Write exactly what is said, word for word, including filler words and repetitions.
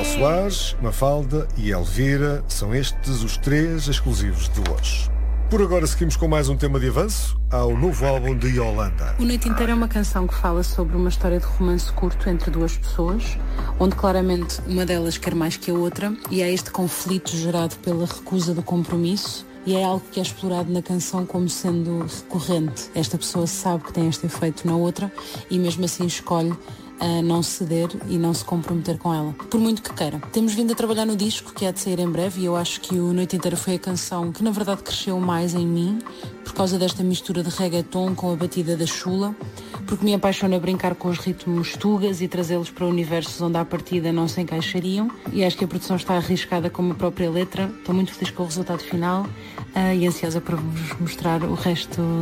Soares, Mafalda e Elvira são estes os três exclusivos de hoje. Por agora seguimos com mais um tema de avanço ao novo álbum de Yolanda. O Noite Inteira é uma canção que fala sobre uma história de romance curto entre duas pessoas, onde claramente uma delas quer mais que a outra, e há este conflito gerado pela recusa do compromisso, e é algo que é explorado na canção como sendo recorrente. Esta pessoa sabe que tem este efeito na outra e mesmo assim escolhe a não ceder e não se comprometer com ela, por muito que queira. Temos vindo a trabalhar no disco, que é de sair em breve, e eu acho que o Noite Inteira foi a canção que na verdade cresceu mais em mim, por causa desta mistura de reggaeton com a batida da chula, porque me apaixona brincar com os ritmos tugas e trazê-los para universos onde à partida não se encaixariam, e acho que a produção está arriscada como a própria letra. Estou muito feliz com o resultado final uh, e ansiosa para vos mostrar o resto